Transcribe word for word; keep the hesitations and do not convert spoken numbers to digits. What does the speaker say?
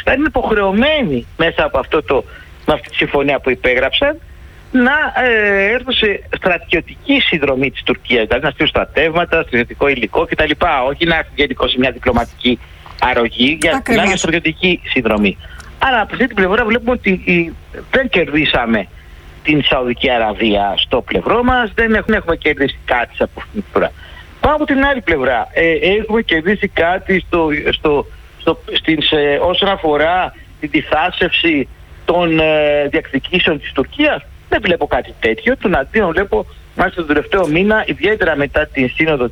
Πακιστάν είναι υποχρεωμένοι μέσα από, αυτό το, με αυτή τη συμφωνία που υπέγραψαν να ε, έρθουν σε στρατιωτική συνδρομή της Τουρκίας, δηλαδή να στείλουν στρατεύματα, στρατιωτικό υλικό κτλ. Όχι να έρθουν γενικώς σε μια διπλωματική αρρωγή, για, για στρατιωτική συνδρομή. Άρα από αυτή την πλευρά βλέπουμε ότι η, δεν κερδίσαμε την Σαουδική Αραβία στο πλευρό μας, δεν έχουμε, έχουμε κερδίσει κάτι από αυτή την πλευρά. Πάμε από την άλλη πλευρά, ε, έχουμε κερδίσει κάτι στο, στο, στο, στην, σε, όσον αφορά την διθάσευση των ε, διεκδικήσεων της Τουρκίας. Δεν βλέπω κάτι τέτοιο, τον αντίον βλέπω μάλιστα τον τελευταίο μήνα, ιδιαίτερα μετά την σύνοδο